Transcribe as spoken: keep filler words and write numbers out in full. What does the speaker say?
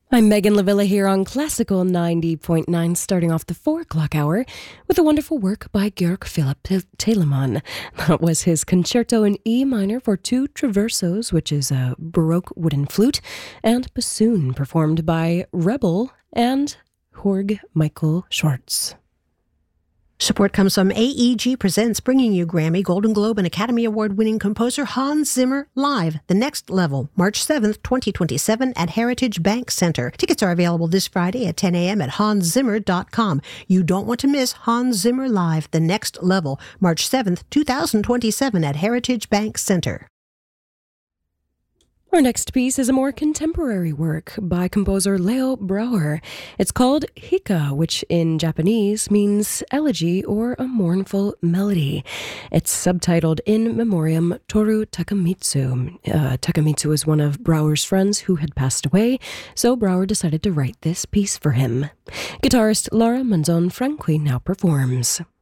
I'm Megan Lavilla here on Classical ninety point nine, starting off the four o'clock hour with a wonderful work by Georg Philipp Telemann. That was his Concerto in E minor for two traversos, which is a Baroque wooden flute, and bassoon, performed by Rebel and Jorg Michael Schwartz. Support comes from A E G Presents, bringing you Grammy, Golden Globe, and Academy Award-winning composer Hans Zimmer live, The Next Level, March seventh, twenty twenty-seven at Heritage Bank Center. Tickets are available this Friday at ten a.m. at hans zimmer dot com. You don't want to miss Hans Zimmer live, The Next Level, March seventh, twenty twenty-seven at Heritage Bank Center. Our next piece is a more contemporary work by composer Leo Brouwer. It's called Hika, which in Japanese means elegy or a mournful melody. It's subtitled In Memoriam Toru Takamitsu. Uh, Takamitsu is one of Brouwer's friends who had passed away, so Brouwer decided to write this piece for him. Guitarist Laura Manzon Franqui now performs.